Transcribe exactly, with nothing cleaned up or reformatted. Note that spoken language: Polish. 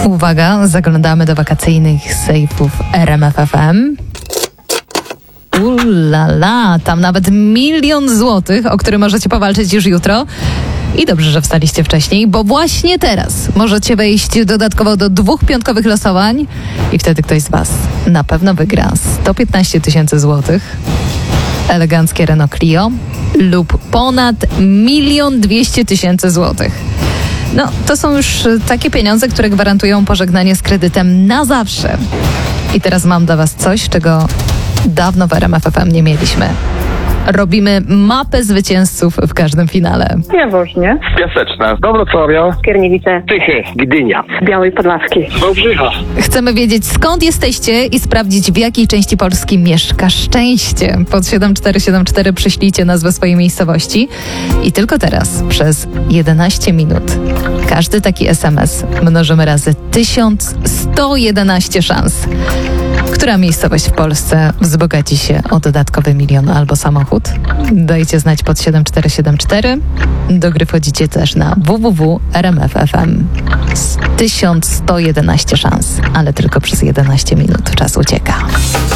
Uwaga, zaglądamy do wakacyjnych sejfów R M F F M. Ulala, tam nawet milion złotych, o który możecie powalczyć już jutro. I dobrze, że wstaliście wcześniej, bo właśnie teraz możecie wejść dodatkowo do dwóch piątkowych losowań i wtedy ktoś z was na pewno wygra sto piętnaście tysięcy złotych, eleganckie Renault Clio lub ponad milion dwieście tysięcy złotych. No, to są już takie pieniądze, które gwarantują pożegnanie z kredytem na zawsze. I teraz mam dla was coś, czego dawno w R M F F M nie mieliśmy. Robimy mapę zwycięzców w każdym finale. Jaworznie, Piaseczna, do Wrocławia, Skierniewice, Tychy, Gdynia, Białej Podlaskiej. Wałbrzycha. Chcemy wiedzieć, skąd jesteście i sprawdzić, w jakiej części Polski mieszka szczęście. Pod siedem cztery siedem cztery przyślijcie nazwę swojej miejscowości. I tylko teraz, przez jedenaście minut, każdy taki S M S mnożymy razy tysiąc sto jedenaście szans. Która miejscowość w Polsce wzbogaci się o dodatkowy milion albo samochód? Dajcie znać pod siedem cztery siedem cztery. Do gry wchodzicie też na w w w kropka r m f f m. tysiąc sto jedenaście szans, ale tylko przez jedenaście minut. Czas ucieka.